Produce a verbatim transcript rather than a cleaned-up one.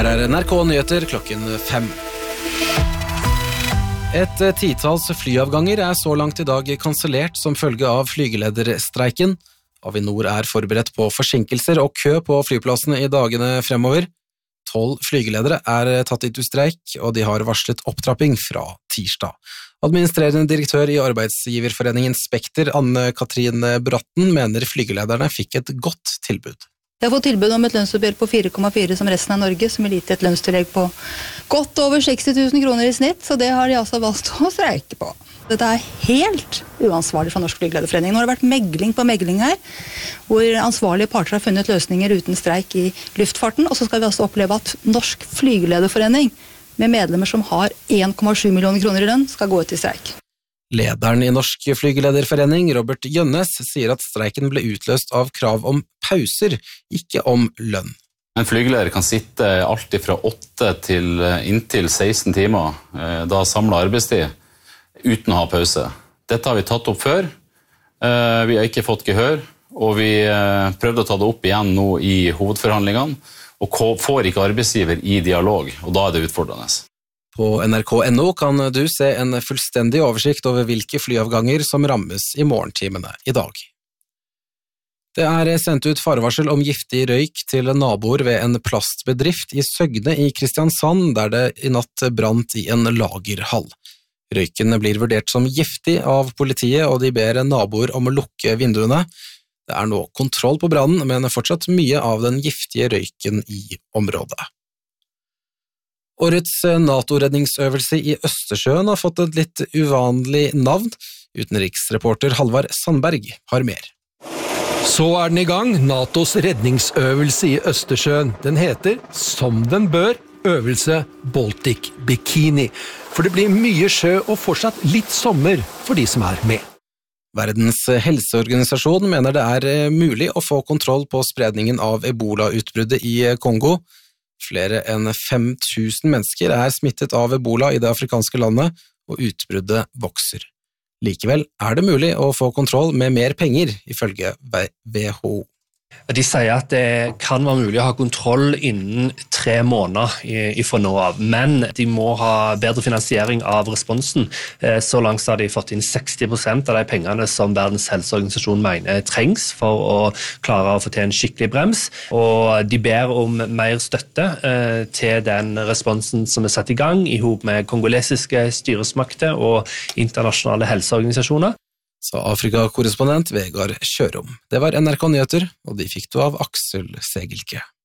Her er N R K Nyheter klokken fem. Et titalls flyavganger er så langt i dag kansellert som følge av flygelederstreiken. Avinor er forberedt på forsinkelser og kø på flyplassene i dagene fremover. Tolv flygeledere er tatt ut i streik, og de har varslet opptrapping fra tirsdag. Administrerende direktør i Arbeidsgiverforeningen Spekter, Anne-Katrine Bratten, mener flygelederne fikk et godt tilbud. Jeg har fått tilbud om et lønnsoppgjør på fire komma fire som resten av Norge, som vil gi til et lønnstillegg på godt over seksti tusen kroner i snitt, så det har de altså valgt å streike på. Dette er helt uansvarlig fra Norsk Flygelederforening. Nå har det vært megling på megling her, hvor ansvarlige parter har funnet løsninger uten streik i luftfarten, og så skal vi altså oppleve at Norsk Flygelederforening, med medlemmer som har en komma sju millioner kroner i lønn, skal gå ut i streik. Lederen i Norsk Flygelederforening, Robert Gjønnes, sier at streiken ble utløst av krav om pauser, ikke om lønn. En flygeleder kan sitte alt fra åtte til inntil seksten timer, da samlet arbeidstid, uten å ha pause. Dette har vi tatt opp før, vi har ikke fått gehør, og vi prøvde å ta det opp igjen nå i hovedforhandlingene, og får ikke arbeidsgiver i dialog, og da er det utfordrende. På N R K punktum N O kan du se en fullstendig oversikt over hvilke flyavganger som rammes i morgentimene i dag. Det er sendt ut farevarsel om giftig røyk til naboer ved en plastbedrift i Søgne i Kristiansand, der det i natt brant i en lagerhall. Røyken blir vurdert som giftig av politiet, og de ber naboer om å lukke vinduene. Det er nå kontroll på brannen, men fortsatt mye av den giftige røyken i området. Årets NATO-redningsøvelse i Østersjøen har fått et litt uvanlig navn. Utenriksreporter Halvard Sandberg har mer. Så er den i gang, NATOs redningsøvelse i Østersjøen. Den heter, som den bør, øvelse Baltic Bikini. For det blir mye sjø og fortsatt litt sommer for de som er med. Verdens helseorganisasjon mener det er mulig å få kontroll på spredningen av Ebola-utbruddet i Kongo. Flere enn fem tusen mennesker er smittet av Ebola i det afrikanske landet, og utbruddet vokser. Likevel er det mulig å få kontroll med mer penger, ifølge W H O. De sier at det kan være mulig å ha kontroll innen tre måneder fra nå av, men de må ha bedre finansiering av responsen. Så langt har de fått inn seksti prosent av de pengene som Verdens helseorganisasjon mener trengs for å klare å få til en skikkelig brems, og de ber om mer støtte til den responsen som er satt i gang i hop med kongolesiske styresmakter og internasjonale helseorganisasjoner. Sa Afrika-korrespondent Vegard Kjørom. Det var N R K Nyheter, og de fikk du av Aksel Segelke.